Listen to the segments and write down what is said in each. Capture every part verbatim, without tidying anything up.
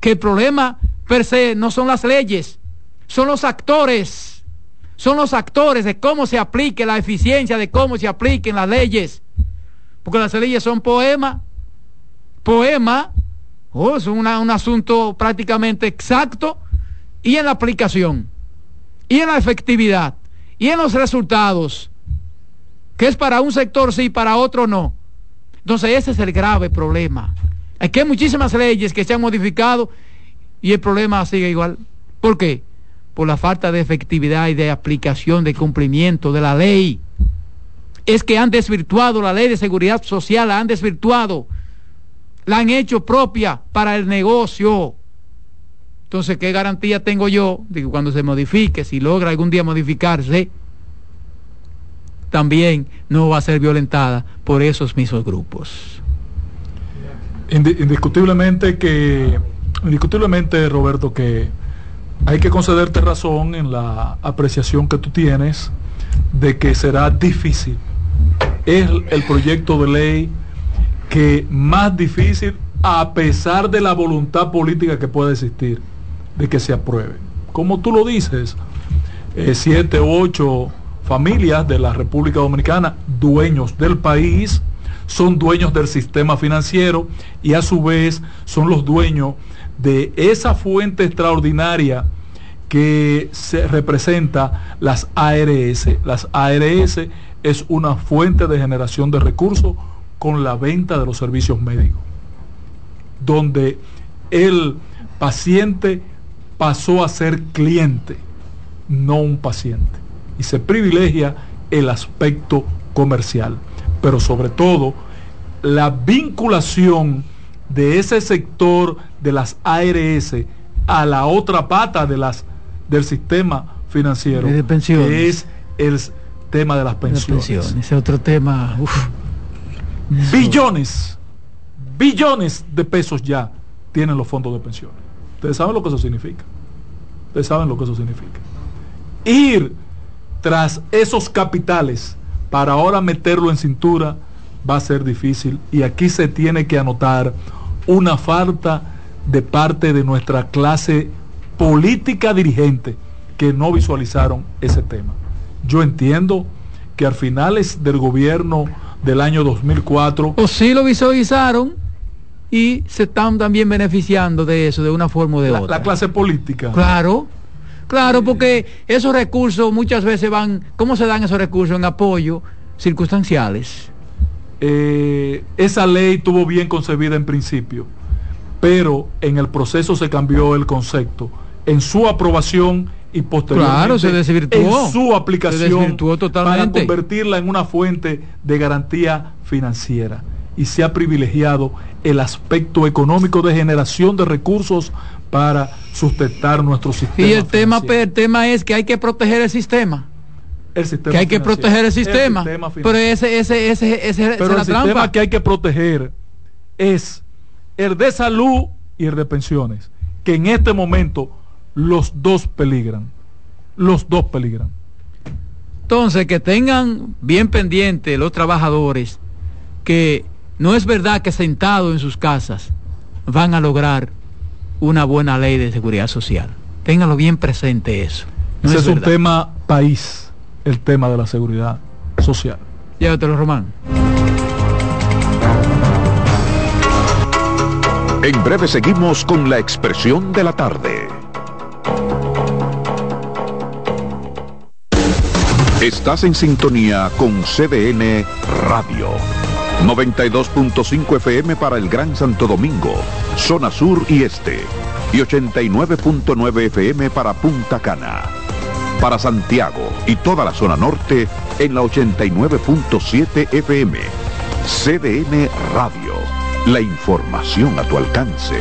que el problema per se no son las leyes, son los actores, son los actores de cómo se aplique la eficiencia, de cómo se apliquen las leyes, porque las leyes son poemas, poemas, oh, es una, un asunto prácticamente exacto, y en la aplicación, y en la efectividad, y en los resultados, que es para un sector sí, para otro no. Entonces ese es el grave problema. Aquí hay muchísimas leyes que se han modificado y el problema sigue igual. ¿Por qué? Por la falta de efectividad y de aplicación, de cumplimiento de la ley. Es que han desvirtuado la ley de seguridad social, la han desvirtuado, la han hecho propia para el negocio. Entonces, ¿qué garantía tengo yo de que cuando se modifique, si logra algún día modificarse, también no va a ser violentada por esos mismos grupos? Indiscutiblemente que, indiscutiblemente, Roberto, que hay que concederte razón en la apreciación que tú tienes de que será difícil. Es el proyecto de ley que más difícil, a pesar de la voluntad política que pueda existir, de que se apruebe. Como tú lo dices, eh, siete u ocho familias de la República Dominicana, dueños del país, son dueños del sistema financiero y a su vez son los dueños de esa fuente extraordinaria que se representa las A R S. Las A R S es una fuente de generación de recursos con la venta de los servicios médicos, donde el paciente pasó a ser cliente, no un paciente, y se privilegia el aspecto comercial, pero sobre todo la vinculación de ese sector de las A R S a la otra pata de las del sistema financiero, de pensiones, que es el tema de las pensiones. De pensiones, ese otro tema. Uf. Billones, billones de pesos ya tienen los fondos de pensiones. Ustedes saben lo que eso significa. Ustedes saben lo que eso significa. Ir tras esos capitales para ahora meterlo en cintura va a ser difícil, y aquí se tiene que anotar una falta de parte de nuestra clase política dirigente que no visualizaron ese tema. Yo entiendo que al finales del gobierno del año dos mil cuatro, o sí lo visualizaron y se están también beneficiando de eso de una forma o de la, otra. La clase política. Claro, claro, porque esos recursos muchas veces van, ¿cómo se dan esos recursos? En apoyo circunstanciales. Eh, esa ley tuvo bien concebida en principio, pero en el proceso se cambió el concepto, en su aprobación y posteriormente claro, se desvirtuó, en su aplicación, se desvirtuó totalmente, para convertirla en una fuente de garantía financiera, y se ha privilegiado el aspecto económico de generación de recursos para sustentar nuestro sistema. Y el tema, el tema es que hay que proteger el sistema. El sistema que hay que proteger el sistema, el sistema pero ese ese ese ese pero esa el es la sistema trampa. Que hay que proteger es el de salud y el de pensiones, que en este momento los dos peligran, los dos peligran. Entonces, que tengan bien pendiente los trabajadores que no es verdad que sentados en sus casas van a lograr una buena ley de seguridad social. Ténganlo bien presente eso. No Ese es, es un verdad. tema país, el tema de la seguridad social. Llévatelo, Román. En breve seguimos con la expresión de la tarde. Estás en sintonía con C D N Radio. noventa y dos punto cinco F M para el Gran Santo Domingo, zona sur y este. Y ochenta y nueve punto nueve F M para Punta Cana. Para Santiago y toda la zona norte en la ochenta y nueve punto siete F M. C D N Radio. La información a tu alcance.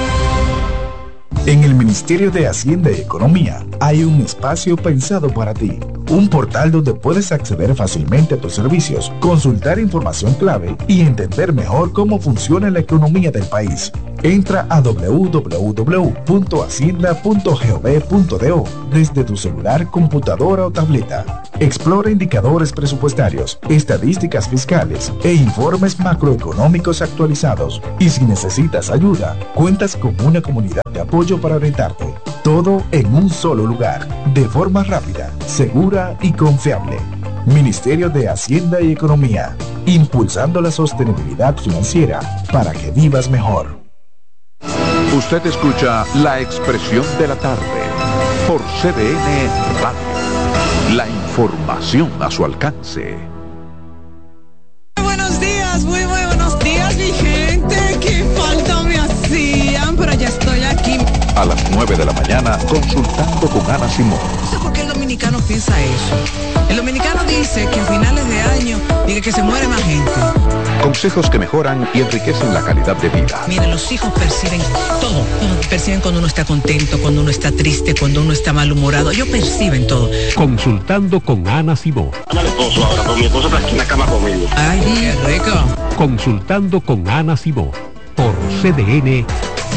En el Ministerio de Hacienda y Economía hay un espacio pensado para ti. Un portal donde puedes acceder fácilmente a tus servicios, consultar información clave y entender mejor cómo funciona la economía del país. Entra a doble u doble u doble u punto hacienda punto gov punto do desde tu celular, computadora o tableta. Explora indicadores presupuestarios, estadísticas fiscales e informes macroeconómicos actualizados. Y si necesitas ayuda, cuentas con una comunidad de apoyo para orientarte. Todo en un solo lugar, de forma rápida, segura y confiable. Ministerio de Hacienda y Economía, impulsando la sostenibilidad financiera para que vivas mejor. Usted escucha La Expresión de la Tarde por C D N Radio. La información a su alcance. Muy buenos días, muy, muy buenos días, mi gente. Qué falta me hacían, pero ya estoy aquí. A las nueve de la mañana, consultando con Ana Simón. No sé por qué el dominicano piensa eso. El dominicano dice que a finales de año dice que se muere más gente. Consejos que mejoran y enriquecen la calidad de vida. Miren, los hijos perciben todo. Perciben cuando uno está contento, cuando uno está triste, cuando uno está malhumorado. Ellos perciben todo. Consultando con Ana Simón. Ana el esposo ahora, pero mi esposo está aquí en la cama conmigo. Ay, qué rico. Consultando con Ana Simón por C D N.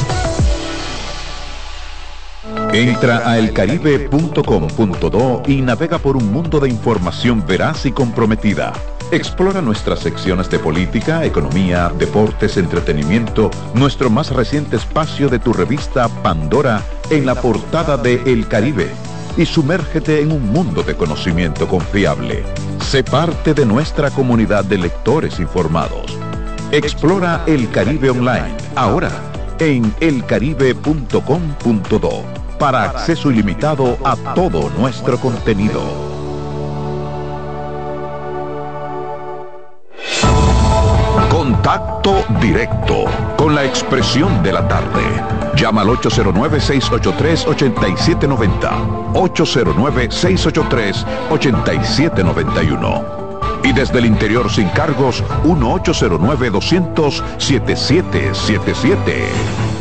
Entra a elcaribe punto com punto do y navega por un mundo de información veraz y comprometida. Explora nuestras secciones de política, economía, deportes, entretenimiento, nuestro más reciente espacio de tu revista Pandora en la portada de El Caribe y sumérgete en un mundo de conocimiento confiable. Sé parte de nuestra comunidad de lectores informados. Explora El Caribe Online, ahora en elcaribe punto com punto do, para acceso ilimitado a todo nuestro contenido. Contacto directo con La Expresión de la Tarde. Llama al ocho cero nueve, seis ocho tres, ocho siete nueve cero, ocho cero nueve, seis ocho tres, ocho siete nueve uno. Y desde el interior sin cargos, uno ocho cero nueve, dos cero cero, siete siete siete siete.